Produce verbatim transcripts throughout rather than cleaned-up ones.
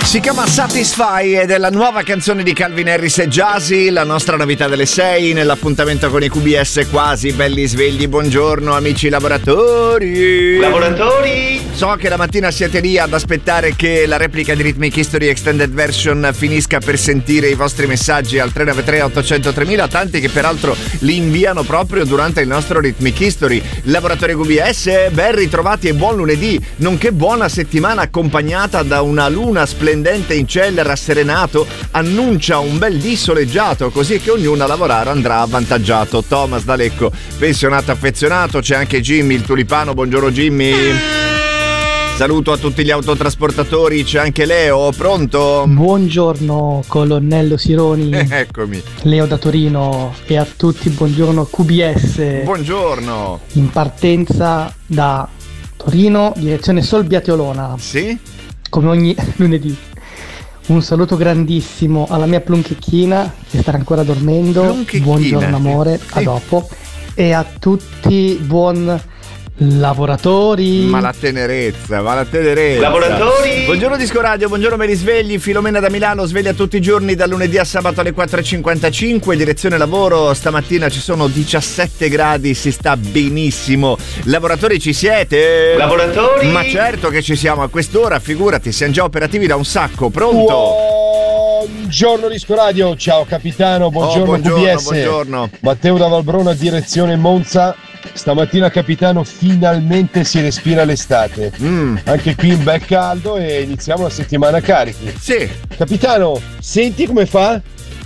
Si chiama Satisfy ed è la nuova canzone di Calvin Harris e Jazzy, la nostra novità delle sei nell'appuntamento con i Q B S quasi belli svegli. Buongiorno amici lavoratori. Lavoratori. So che la mattina siete lì ad aspettare che la replica di Rhythmic History Extended Version finisca per sentire i vostri messaggi al tre nove tre otto zero zero tremila, tanti che peraltro li inviano proprio durante il nostro Rhythmic History. Lavoratori Q B S, ben ritrovati e buon lunedì, nonché buona settimana accompagnata da una luna splendente in cielo, rasserenato, annuncia un bel dì soleggiato, così che ognuno a lavorare andrà avvantaggiato. Thomas da Lecco, pensionato affezionato, c'è anche Jimmy il tulipano, buongiorno Jimmy. Saluto a tutti gli autotrasportatori, c'è anche Leo, pronto? Buongiorno colonnello Sironi. Eh, eccomi. Leo da Torino e a tutti buongiorno Q B S. Buongiorno. In partenza da Torino, direzione Solbiate-Olona. Sì? Come ogni lunedì. Un saluto grandissimo alla mia plunchecchina che sta ancora dormendo. Buongiorno amore, sì. A dopo. E a tutti buon lavoratori. Ma la tenerezza, ma la tenerezza. Lavoratori. Buongiorno Disco Radio, buongiorno me li svegli. Filomena da Milano, sveglia tutti i giorni dal lunedì a sabato alle quattro e cinquantacinque. Direzione lavoro, stamattina ci sono diciassette gradi, si sta benissimo. Lavoratori ci siete? Lavoratori. Ma certo che ci siamo a quest'ora, figurati, siamo già operativi da un sacco. Pronto? Buongiorno Disco Radio, ciao capitano, buongiorno, oh, buongiorno Q B S. Buongiorno. Matteo da Valbrona, direzione Monza. Stamattina capitano finalmente si respira l'estate, mm. anche qui in bel caldo e iniziamo la settimana carichi. Sì. Capitano, senti come fa?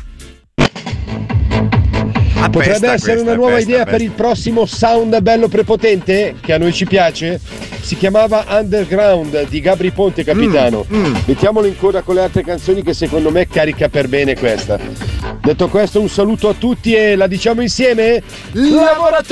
Appesta, Potrebbe essere questa, una nuova appesta, idea appesta. per il prossimo sound bello prepotente che a noi ci piace. Si chiamava Underground di Gabri Ponte, capitano. Mm, mm. Mettiamolo in coda con le altre canzoni che secondo me carica per bene questa. Detto questo, un saluto a tutti e la diciamo insieme. Lavoratori!